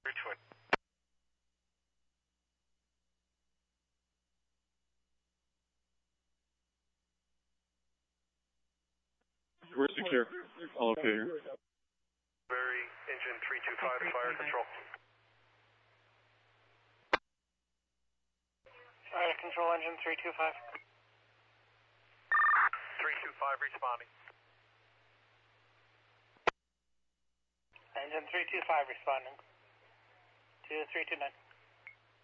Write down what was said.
We're secure. All okay here. Berry, engine 325 to fire control. Fire control, engine 325. 325 responding. Engine 325 responding. 2329.